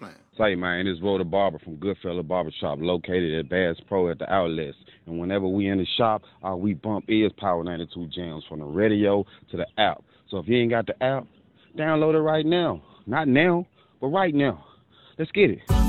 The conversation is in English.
playing. Say, man, this is Ro the Barber from Goodfella Barbershop, located at Bass Pro at the outlets. And whenever we in the shop, all we bump is Power 92 jams from the radio to the app. So if you ain't got the app, download it right now. Not now, but right now. Let's get it.